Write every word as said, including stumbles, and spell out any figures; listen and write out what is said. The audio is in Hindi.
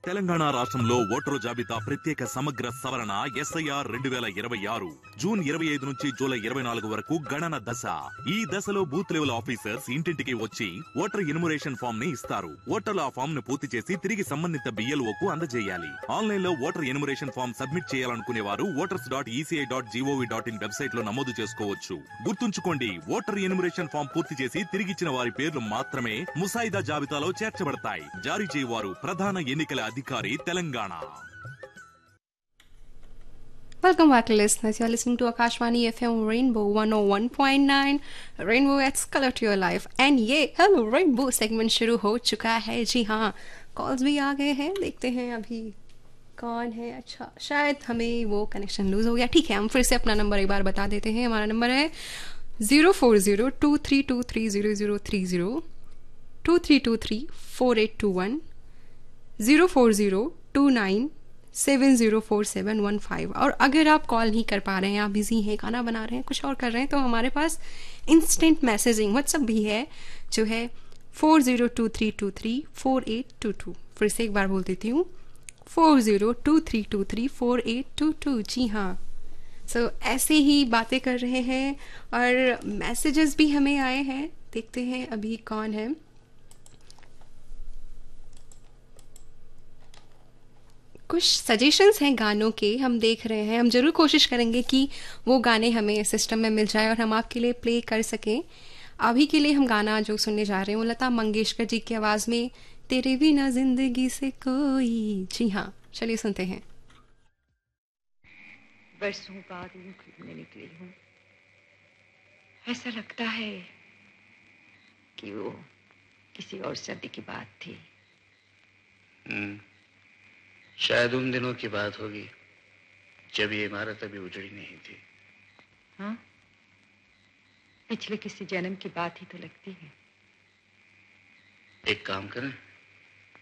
తెలంగాణ రాష్ట్రంలో ఓటరు జాబితా ప్రత్యేక సమగ్ర సవరణ ఎస్ఐఆర్ రెండు వేల ఇరవై ఆరు జూన్ ఇరవై ఐదు నుంచి జూలై ఇరవై నాలుగు వరకు గణన దశ. ఈ దశలో బూత్ లెవెల్ ఆఫీసర్స్ ఇంటింటికి వచ్చి ఓటర్ ఎన్యుమరేషన్ ఫామ్ ని ఇస్తారు. ఓటర్లు ఆ ఫామ్ ను పూర్తి చేసి తిరిగి సంబంధిత బిఎల్ఓకు అందజేయాలి. ఆన్లైన్ లో ఓటర్ ఎన్యుమరేషన్ ఫామ్ సబ్మిట్ చేయాలనుకునే వారు voters dot ECI dot GOV dot in website లో నమోదు చేసుకోవచ్చు. గుర్తుంచుకోండి, ఓటర్ ఎన్యుమరేషన్ ఫామ్ పూర్తి చేసి తిరిగిచ్చిన వారి పేర్లు మాత్రమే ముసాయిదా జాబితాలో చేర్చబడతాయి. జారీ చేయవారు ప్రధాన ఎన్నికల అధికారి Telangana. Welcome back, listeners. You're listening to Akashvani F M Rainbow one oh one point nine. Rainbow adds color to your life. And ये Hello Rainbow segment शुरू हो चुका है. जी हाँ, कॉल्स भी आ गए हैं. देखते हैं अभी कौन है. अच्छा, शायद हमें वो कनेक्शन लूज हो गया. ठीक है, हम फिर से अपना नंबर एक बार बता देते हैं. हमारा नंबर है zero four zero two three to three zero zero three zero two three to three four eight to one zero four zero two nine seven zero four seven one five. और अगर आप कॉल नहीं कर पा रहे हैं, आप बिजी हैं, खाना बना रहे हैं, कुछ और कर रहे हैं, तो हमारे पास इंस्टेंट मैसेजिंग व्हाट्सअप भी है, जो है four zero two three to three four eight to to. फिर से एक बार बोल देती हूँ, four zero two three to three four eight to to. जी हाँ, सो so, ऐसे ही बातें कर रहे हैं और मैसेजेस भी हमें आए हैं. देखते हैं अभी कौन है. कुछ सजेशंस हैं गानों के, हम देख रहे हैं. हम ज़रूर कोशिश करेंगे कि वो गाने हमें सिस्टम में मिल जाए और हम आपके लिए प्ले कर सकें. अभी के लिए हम गाना जो सुनने जा रहे हैं वो लता मंगेशकर जी की आवाज़ में, तेरे बिना जिंदगी से कोई. जी हाँ, चलिए सुनते हैं. बरसों बाद ऊँट घूमने निकली हूँ. ऐसा लगता है कि वो किसी और सर्दी की बात थी. हम्म शायद उन दिनों की बात होगी जब ये इमारत अभी उजड़ी नहीं थी. हाँ, पिछले किसी जन्म की बात ही तो लगती है. एक काम करें,